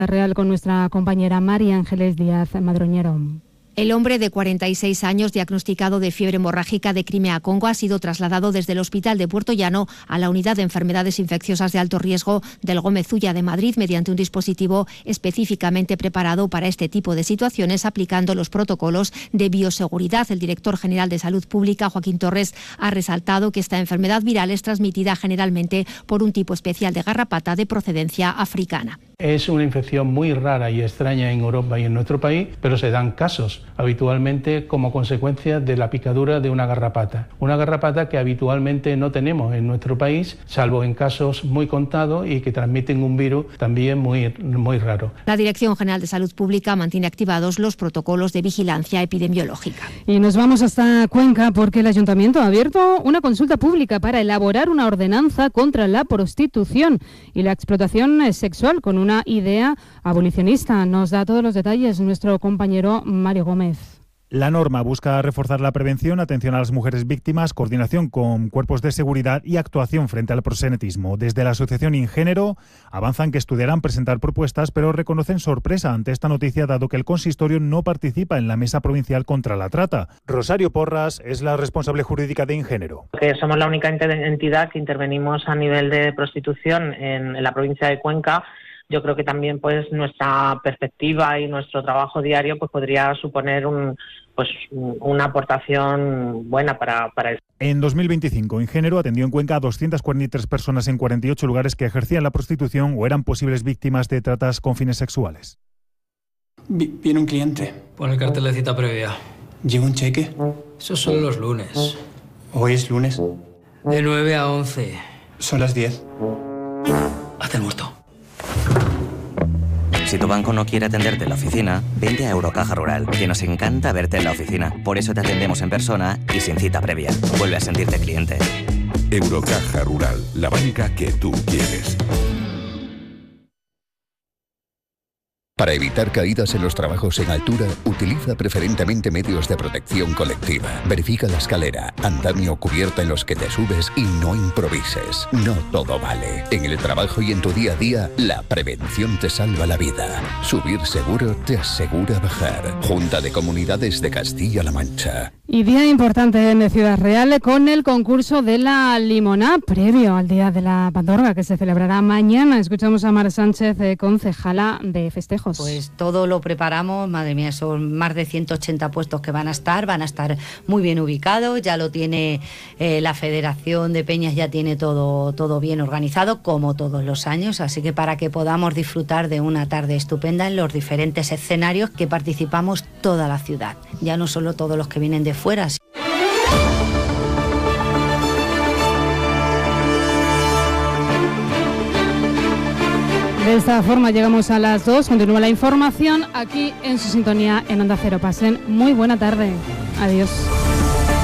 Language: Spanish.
Real con nuestra compañera María Ángeles Díaz Madroñero. El hombre de 46 años diagnosticado de fiebre hemorrágica de Crimea-Congo ha sido trasladado desde el Hospital de Puerto Llano a la Unidad de Enfermedades Infecciosas de Alto Riesgo del Gómez Ulla de Madrid mediante un dispositivo específicamente preparado para este tipo de situaciones, aplicando los protocolos de bioseguridad. El director general de Salud Pública, Joaquín Torres, ha resaltado que esta enfermedad viral es transmitida generalmente por un tipo especial de garrapata de procedencia africana. Es una infección muy rara y extraña en Europa y en nuestro país, pero se dan casos habitualmente como consecuencia de la picadura de una garrapata. Una garrapata que habitualmente no tenemos en nuestro país, salvo en casos muy contados y que transmiten un virus también muy raro. La Dirección General de Salud Pública mantiene activados los protocolos de vigilancia epidemiológica. Y nos vamos hasta Cuenca porque el Ayuntamiento ha abierto una consulta pública para elaborar una ordenanza contra la prostitución y la explotación sexual con una idea abolicionista. Nos da todos los detalles nuestro compañero Mario Gómez. La norma busca reforzar la prevención, atención a las mujeres víctimas, coordinación con cuerpos de seguridad y actuación frente al proxenetismo. Desde la Asociación Ingénero avanzan que estudiarán presentar propuestas, pero reconocen sorpresa ante esta noticia dado que el consistorio no participa en la Mesa Provincial contra la Trata. Rosario Porras es la responsable jurídica de Ingénero. Que somos la única entidad que intervenimos a nivel de prostitución en la provincia de Cuenca. Yo creo que también pues nuestra perspectiva y nuestro trabajo diario pues podría suponer una aportación buena para eso. En 2025, Ingénero atendió en Cuenca a 243 personas en 48 lugares que ejercían la prostitución o eran posibles víctimas de tratas con fines sexuales. Viene un cliente. Pon el cartel de cita previa. ¿Lleva un cheque? Esos son los lunes. ¿Hoy es lunes? De 9 a 11. Son las 10. Haz el muerto. Si tu banco no quiere atenderte en la oficina, vente a Eurocaja Rural, que nos encanta verte en la oficina. Por eso te atendemos en persona y sin cita previa. Vuelve a sentirte cliente. Eurocaja Rural, la banca que tú quieres. Para evitar caídas en los trabajos en altura, utiliza preferentemente medios de protección colectiva. Verifica la escalera, andamio o cubierta en los que te subes y no improvises. No todo vale. En el trabajo y en tu día a día, la prevención te salva la vida. Subir seguro te asegura bajar. Junta de Comunidades de Castilla-La Mancha. Y día importante en Ciudad Real con el concurso de la Limoná, previo al Día de la Pandorga, que se celebrará mañana. Escuchamos a Mar Sánchez, concejala de festejos. Pues todo lo preparamos, madre mía, son más de 180 puestos que van a estar muy bien ubicados, ya lo tiene la Federación de Peñas, ya tiene todo bien organizado, como todos los años, así que para que podamos disfrutar de una tarde estupenda en los diferentes escenarios que participamos toda la ciudad, ya no solo todos los que vienen de fuera. De esta forma llegamos a las 2, continúa la información aquí en su sintonía en Onda Cero. Pasen muy buena tarde. Adiós.